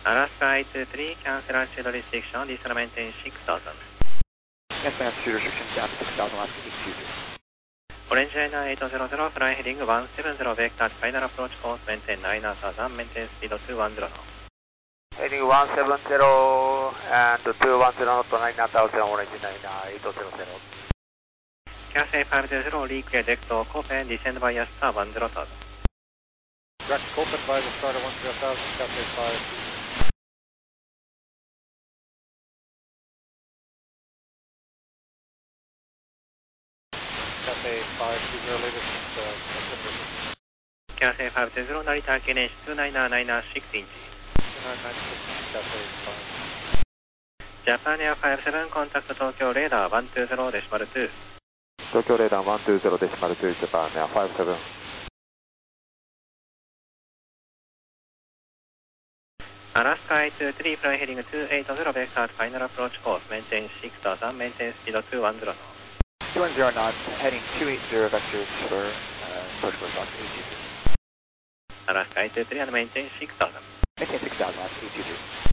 Alaska I-23, cancel altitude restriction, descend maintain 6000. Yes, altitude restriction down to 6,000, Alaska 820. Orange Liner 800, fly heading 170, vector at final approach course, maintain 9000, maintain speed 210 knots. Heading 170 and 210 knot, 9000, Orange Liner 800. Cathay 520, reclear deck to Copen, descend via star 100,000. Direct Copen by the starter 100,000, Cathay 5. Cathay 520 latest, Cathay 520, Narita Ganesh 2996 inch. 2996, Cathay 5. Japan Air 57, contact Tokyo radar 120 decimal 2. Tokyo radar 120 decimal 2, Japan Air 57. Alaska I-23, fly heading 280, vector at final approach course, maintain 6000, maintain speed 210 knots. 210 knots, heading 280 vectors for approach course Alaska 823. Alaska I-23 and maintain 6000. Maintain 6,000, Alaska 823.